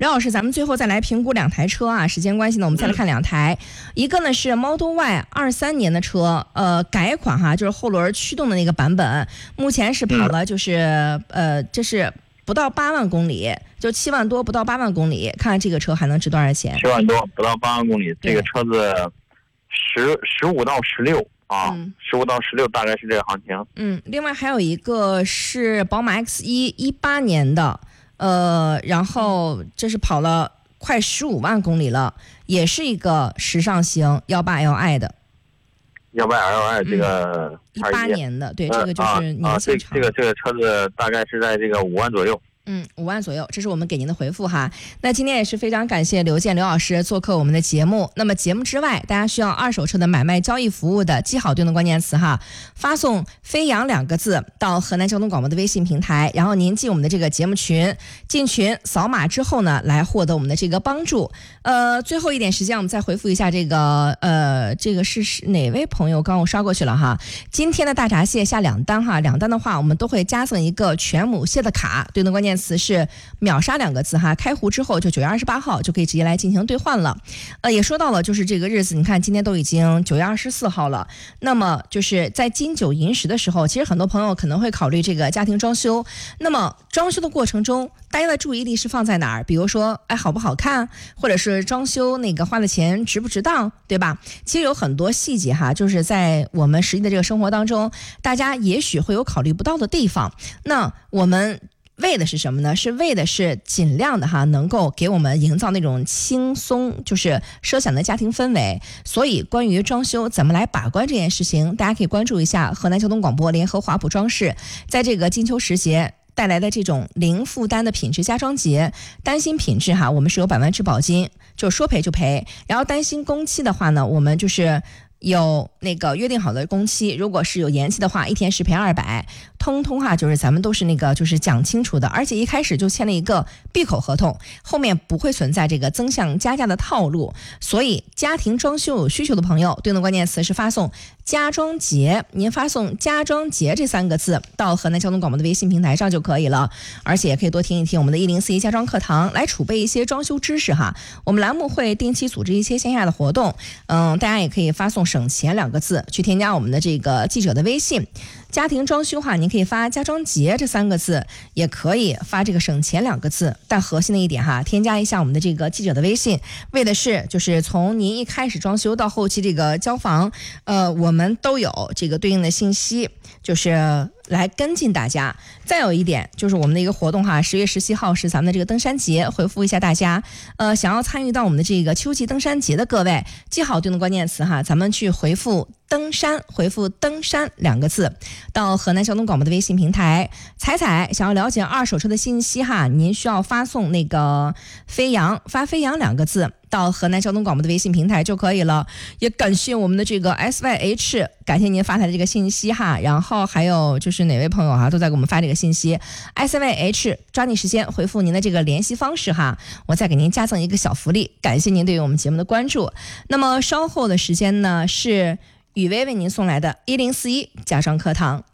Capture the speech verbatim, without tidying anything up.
刘老师，咱们最后再来评估两台车啊，时间关系呢，我们再来看两台，嗯、一个呢是 Model Y 二三年的车，呃，改款哈，就是后轮驱动的那个版本，目前是跑了就是、嗯、呃，这是不到八万公里，就七万多不到八万公里，看看这个车还能值多少钱？ 七万多不到八万公里，这个车子十十五到十六。啊，十五到十六大概是这个行情。 嗯，另外还有一个是宝马 X 一，一八年的，呃，然后这是跑了快十五万公里了，也是一个时尚型幺八 L I 的。 幺八 L I 这个一八年的，对，这个就是年限长。 啊，这个这个车子大概是在这个五万左右。 嗯，五万左右，这是我们给您的回复哈。那今天也是非常感谢刘健刘老师做客我们的节目。那么节目之外，大家需要二手车的买卖交易服务的，记好对应的关键词哈，发送飞扬两个字到河南交通广播的微信平台，然后您进我们的这个节目群，进群扫码之后呢，来获得我们的这个帮助。呃，最后一点时间，我们再回复一下这个呃，这个是哪位朋友？刚我刷过去了哈。今天的大闸蟹下两单哈，两单的话，我们都会加赠一个全母蟹的卡，对应的关键词是秒杀两个字哈，开户之后就九月二十八号就可以直接来进行兑换了。呃，也说到了就是这个日子，你看今天都已经九月二十四号了，那么就是在金九银十的时候，其实很多朋友可能会考虑这个家庭装修，那么装修的过程中，大家的注意力是放在哪儿？比如说，哎，好不好看，或者是装修那个花的钱值不值当，对吧？其实有很多细节哈，就是在我们实际的这个生活当中，大家也许会有考虑不到的地方。那我们为的是什么呢？是为的是尽量的哈，能够给我们营造那种轻松，就是奢想的家庭氛围。所以关于装修怎么来把关这件事情，大家可以关注一下河南交通广播联合华普装饰，在这个金秋时节带来的这种零负担的品质家装节。担心品质哈，我们是有百万质保金，就说赔就赔。然后担心工期的话呢，我们就是有那个约定好的工期，如果是有延期的话，一天是赔二百，通通哈，就是咱们都是那个就是讲清楚的，而且一开始就签了一个闭口合同，后面不会存在这个增项加价的套路。所以家庭装修有需求的朋友，对应的关键词是发送家装节，您发送家装节这三个字到河南交通广播的微信平台上就可以了，而且也可以多听一听我们的一零四一家装课堂，来储备一些装修知识哈。我们栏目会定期组织一些线下的活动，嗯，大家也可以发送省钱两个字去添加我们的这个记者的微信。家庭装修哈，您可以发家装节这三个字，也可以发这个省钱两个字，但核心的一点哈，添加一下我们的这个记者的微信，为的是就是从您一开始装修到后期这个交房，呃，我们都有这个对应的信息，就是来跟进大家。再有一点就是我们的一个活动哈，十月十七号是咱们的这个登山节，回复一下大家，呃，想要参与到我们的这个秋季登山节的各位，记好对应的关键词哈，咱们去回复登山，回复登山两个字到河南交通广播的微信平台。彩彩想要了解二手车的信息哈，您需要发送那个飞扬，发飞扬两个字到河南交通广播的微信平台就可以了。也感谢我们的这个 S Y H， 感谢您发来的这个信息哈。然后还有就是哪位朋友哈都在给我们发这个信息 ，S Y H 抓紧时间回复您的这个联系方式哈，我再给您加赠一个小福利。感谢您对于我们节目的关注。那么稍后的时间呢，是雨薇为您送来的一零四一家装课堂。